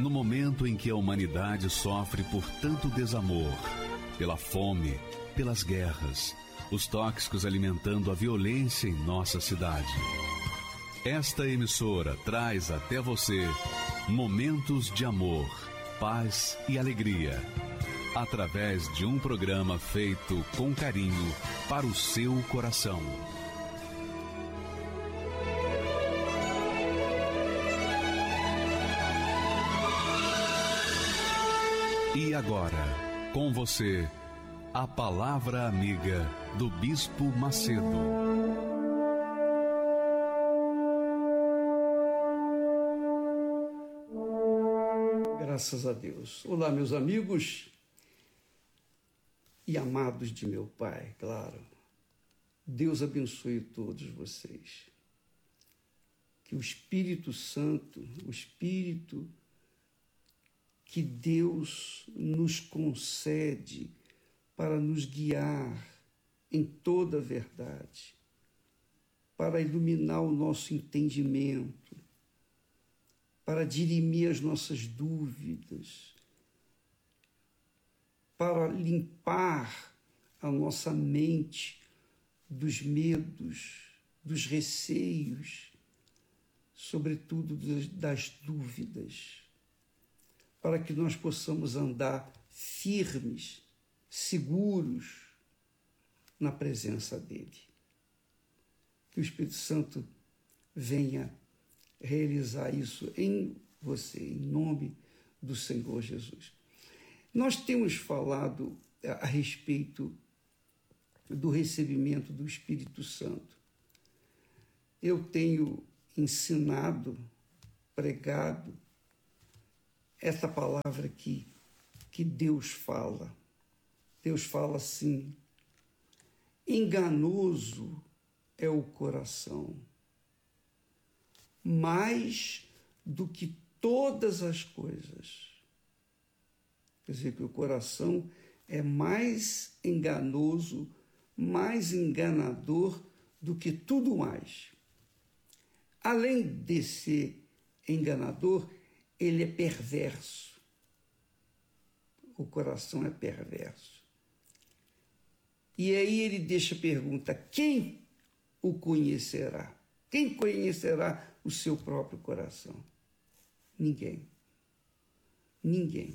No momento em que a humanidade sofre por tanto desamor, pela fome, pelas guerras, os tóxicos alimentando a violência em nossa cidade. Esta emissora traz até você momentos de amor, paz e alegria, através de um programa feito com carinho para o seu coração. E agora, com você, a Palavra Amiga do Bispo Macedo. Graças a Deus. Olá, meus amigos e amados de meu Pai, claro. Deus abençoe todos vocês. Que o Espírito Santo, o Espírito que Deus nos concede para nos guiar em toda a verdade, para iluminar o nosso entendimento, para dirimir as nossas dúvidas, para limpar a nossa mente dos medos, dos receios, sobretudo das dúvidas, para que nós possamos andar firmes, seguros na presença dEle. Que o Espírito Santo venha realizar isso em você, em nome do Senhor Jesus. Nós temos falado a respeito do recebimento do Espírito Santo. Eu tenho ensinado, pregado, essa palavra aqui, que Deus fala. Deus fala assim: enganoso é o coração, mais do que todas as coisas. Quer dizer que o coração é mais enganoso, mais enganador do que tudo mais. Além de ser enganador, ele é perverso. O coração é perverso. E aí ele deixa a pergunta: quem o conhecerá? Quem conhecerá o seu próprio coração? Ninguém. Ninguém.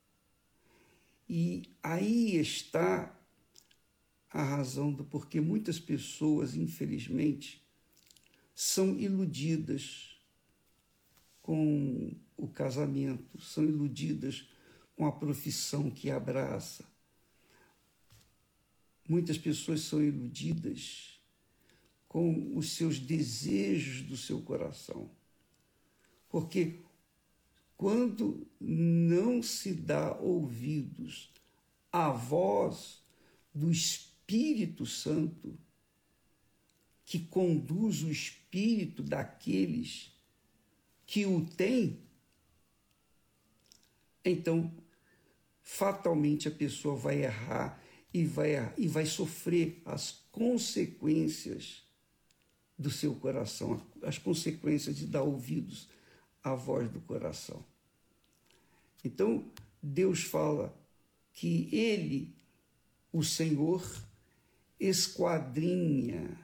E aí está a razão do porquê muitas pessoas, infelizmente, são iludidas com o casamento, são iludidas com a profissão que abraça. Muitas pessoas são iludidas com os seus desejos do seu coração. Porque quando não se dá ouvidos à voz do Espírito Santo, que conduz o espírito daqueles que o têm, então fatalmente a pessoa vai errar e vai sofrer as consequências do seu coração, as consequências de dar ouvidos à voz do coração. Então, Deus fala que Ele, o Senhor, esquadrinha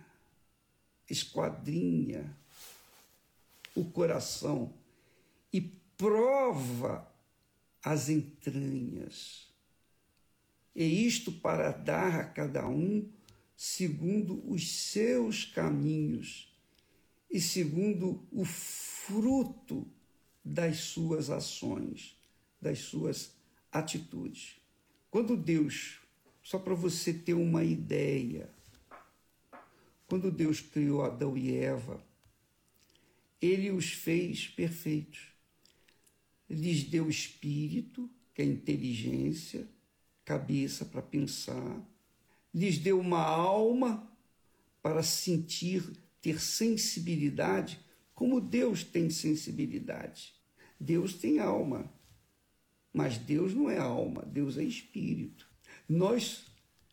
o coração e prova as entranhas. E isto para dar a cada um segundo os seus caminhos e segundo o fruto das suas ações, das suas atitudes. Quando Deus, só para você ter uma ideia, quando Deus criou Adão e Eva, Ele os fez perfeitos. Lhes deu espírito, que é inteligência, cabeça para pensar, lhes deu uma alma para sentir, ter sensibilidade, como Deus tem sensibilidade. Deus tem alma, mas Deus não é alma, Deus é espírito. Nós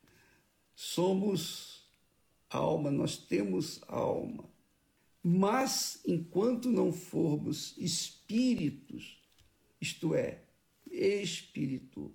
somos alma, nós temos alma, mas enquanto não formos espíritos, isto é, espirituais,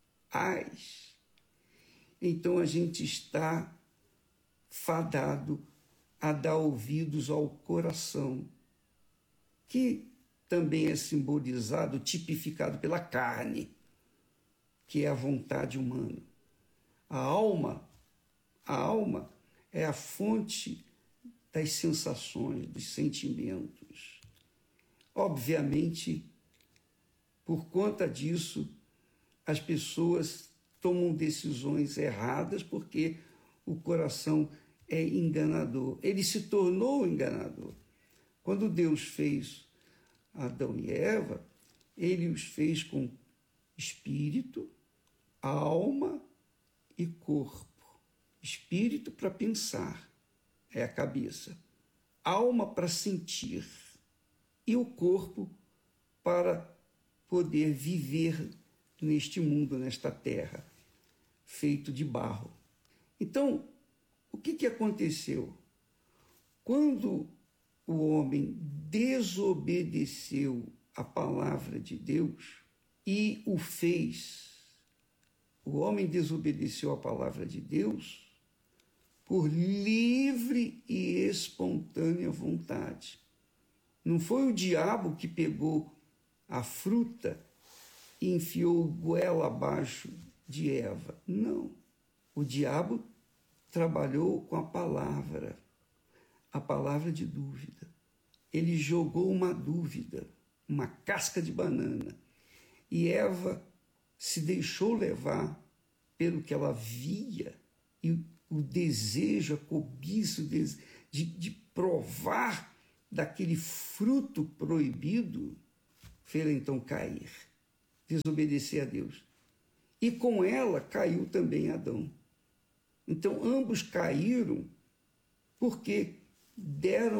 então a gente está fadado a dar ouvidos ao coração, que também é simbolizado, tipificado pela carne, que é a vontade humana. A alma é a fonte das sensações, dos sentimentos. Obviamente, por conta disso, as pessoas tomam decisões erradas porque o coração é enganador. Ele se tornou enganador. Quando Deus fez Adão e Eva, ele os fez com espírito, alma e corpo. Espírito para pensar, é a cabeça. Alma para sentir. E o corpo para poder viver neste mundo, nesta terra, feito de barro. Então, o que aconteceu? Quando o homem desobedeceu a palavra de Deus e o homem desobedeceu a palavra de Deus por livre e espontânea vontade. Não foi o diabo que pegou a fruta e enfiou goela abaixo de Eva. Não. O diabo trabalhou com a palavra de dúvida. Ele jogou uma dúvida, uma casca de banana. E Eva se deixou levar pelo que ela via e o desejo, a cobiça de provar daquele fruto proibido, fez então cair, desobedecer a Deus. E com ela caiu também Adão. Então ambos caíram porque deram